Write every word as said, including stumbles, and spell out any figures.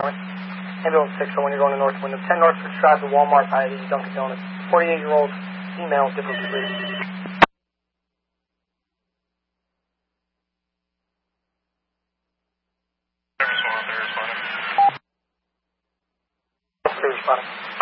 Ambulance six, so when you're going to North Wyndham. ten Northbridge Drive to Walmart, I D, Dunkin' Donuts. forty-eight-year-old female, different degree. They're responding. They're responding.